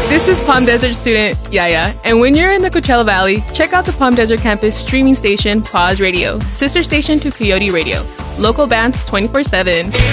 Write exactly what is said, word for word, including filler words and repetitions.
This is Palm Desert student Yaya, and when you're in the Coachella Valley, check out the Palm Desert campus streaming station, Pause Radio, sister station to Coyote Radio. Local bands twenty-four seven.